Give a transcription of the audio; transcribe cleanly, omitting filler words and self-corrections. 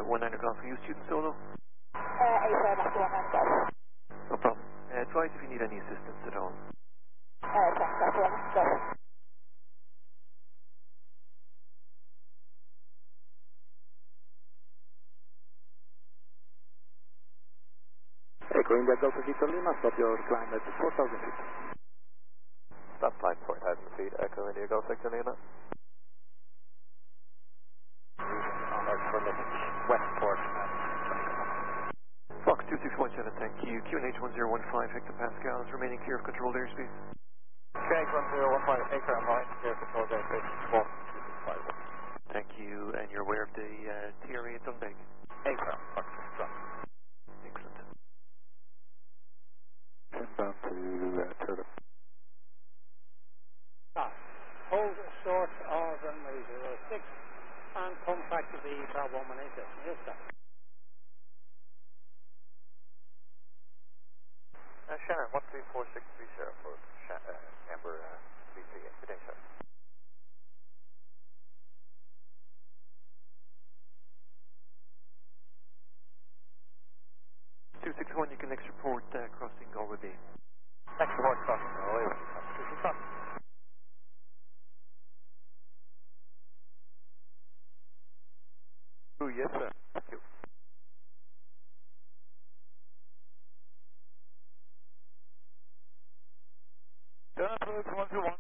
19 Golf, are you student solo? A-firm after 19 Golf. No problem. Advise if you need any assistance at all. Thanks, after 19 Golf. Echo India Golf Victor Lima, stop your climb at 4,000 feet. Stop climb 4,000 feet, Echo India Golf Victor Lima. Westport. Fox 2617, thank you. QNH 1015 hectopascals, remaining clear of controlled airspace. QNH 1015, aircraft line, clear of controlled airspace, 1251. Thank you, and you're aware of the TRA at Dundalk? Aircraft, Fox, drop. Excellent. Inbound to Turtle. Hold short of runway 06 and contact the Bravo 118. Yes, sir. Shannon, 13463 for Amber BC, good day, sir. You can next report crossing Galway Bay. Next report crossing Galway Bay, Constitution Trust. Oh, yes, sir. Thank you. Turn approach 121.